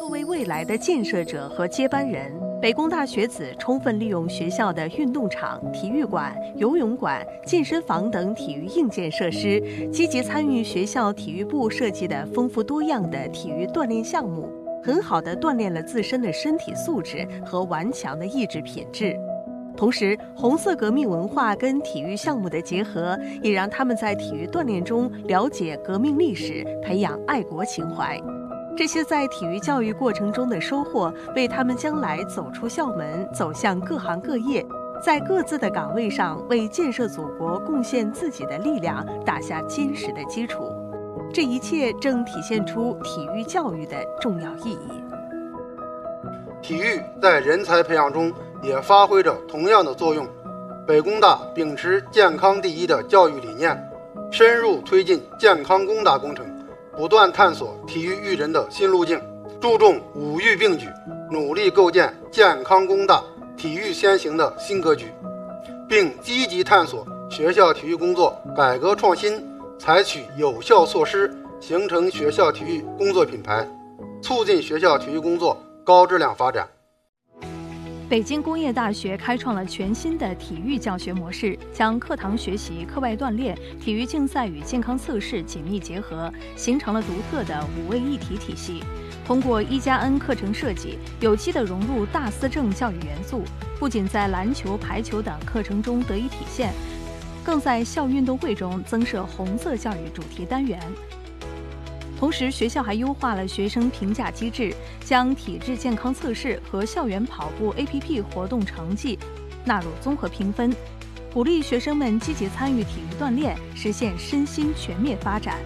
为未来的建设者和接班人，北工大学子充分利用学校的运动场、体育馆、游泳馆、健身房等体育硬件设施，积极参与学校体育部设计的丰富多样的体育锻炼项目，很好地锻炼了自身的身体素质和顽强的意志品质。同时，红色革命文化跟体育项目的结合，也让他们在体育锻炼中了解革命历史，培养爱国情怀。这些在体育教育过程中的收获，为他们将来走出校门，走向各行各业，在各自的岗位上为建设祖国贡献自己的力量打下坚实的基础。这一切正体现出体育教育的重要意义。 体育在人才培养中也发挥着同样的作用。北工大秉持健康第一的教育理念，深入推进健康工大工程，不断探索体育育人的新路径，注重五育并举，努力构建健康工大、体育先行的新格局，并积极探索学校体育工作改革创新，采取有效措施，形成学校体育工作品牌，促进学校体育工作高质量发展。 北京工业大学开创了全新的体育教学模式，将课堂学习、课外锻炼、体育竞赛与健康测试紧密结合，形成了独特的5位一体体系。通过1+N 课程设计，有机地融入大思政教育元素，不仅在篮球、排球等课程中得以体现，更在校运动会中增设红色教育主题单元。同时，学校还优化了学生评价机制，将体质健康测试和校园跑步 APP 活动成绩纳入综合评分，鼓励学生们积极参与体育锻炼，实现身心全面发展。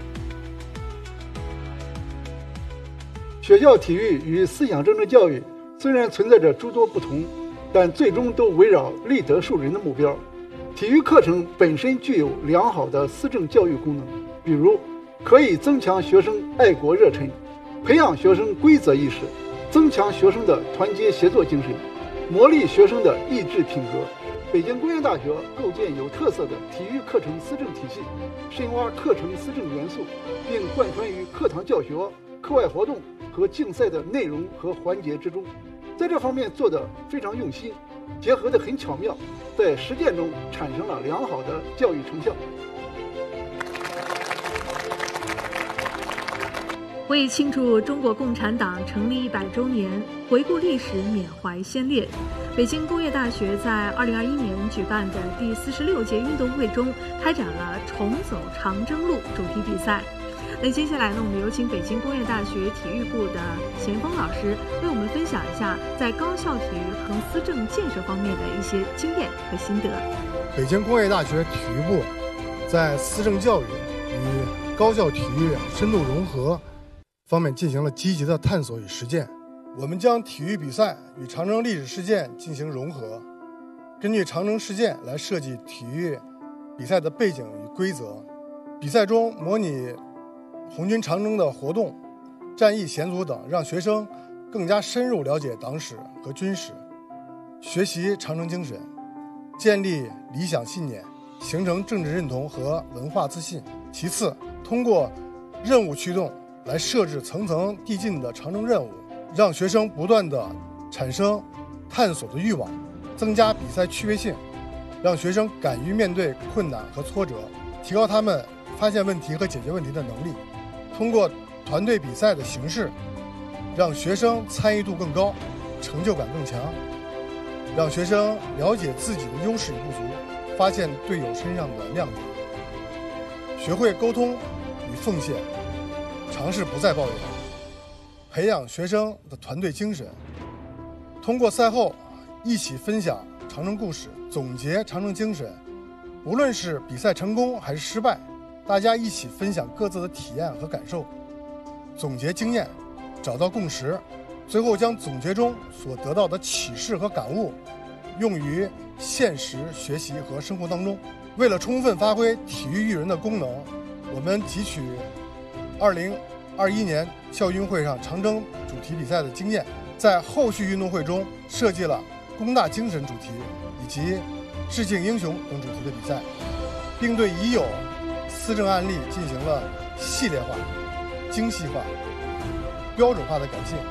学校体育与思想政治教育虽然存在着诸多不同，但最终都围绕立德树人的目标。体育课程本身具有良好的思政教育功能，比如可以增强学生爱国热忱，培养学生规则意识，增强学生的团结协作精神，磨砺学生的意志品格。北京工业大学构建有特色的体育课程思政体系，深挖课程思政元素，并贯穿于课堂教学、课外活动和竞赛的内容和环节之中。在这方面做得非常用心，结合得很巧妙，在实践中产生了良好的教育成效。 为庆祝中国共产党成立100周年，回顾历史，缅怀先烈，北京工业大学在2021年举办的第46届运动会中开展了重走长征路主题比赛。那接下来呢，我们有请北京工业大学体育部的钱锋老师为我们分享一下在高校体育和思政建设方面的一些经验和心得。 北京工业大学体育部在思政教育与高校体育深度融合方面进行了积极的探索与实践。我们将体育比赛与长征历史事件进行融合，根据长征事件来设计体育比赛的背景与规则。比赛中模拟红军长征的活动、战役险阻等，让学生更加深入了解党史和军史，学习长征精神，建立理想信念，形成政治认同和文化自信。其次，通过任务驱动来设置层层递进的长征任务，让学生不断地产生探索的欲望，增加比赛趣味性，让学生敢于面对困难和挫折，提高他们发现问题和解决问题的能力。通过团队比赛的形式，让学生参与度更高，成就感更强，让学生了解自己的优势与不足，发现队友身上的亮点，学会沟通与奉献，尝试不再抱怨，培养学生的团队精神。通过赛后一起分享长征故事，总结长征精神，无论是比赛成功还是失败，大家一起分享各自的体验和感受，总结经验，找到共识，最后将总结中所得到的启示和感悟用于现实学习和生活当中。为了充分发挥体育育人的功能，我们汲取2021年校运会上长征主题比赛的经验，在后续运动会中设计了工大精神主题以及致敬英雄等主题的比赛，并对已有思政案例进行了系列化、精细化、标准化的改进。